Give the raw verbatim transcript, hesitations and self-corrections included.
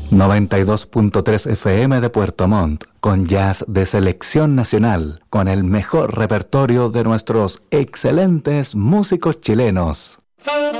noventa y dos punto tres F M de Puerto Montt, con jazz de selección nacional, con el mejor repertorio de nuestros excelentes músicos chilenos.